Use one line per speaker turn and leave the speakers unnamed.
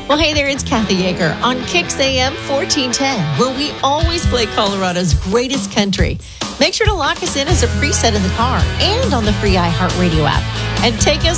Well, hey there, it's Kathy Yeager on Kix AM 1410, where we always play Colorado's greatest country. Make sure to lock us in as a preset in the car and on the free iHeartRadio app. And take us